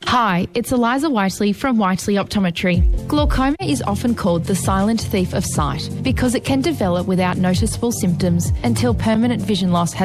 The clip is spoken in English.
Hi, it's Eliza Whiteley from Whiteley Optometry. Glaucoma is often called the silent thief of sight because it can develop without noticeable symptoms until permanent vision loss has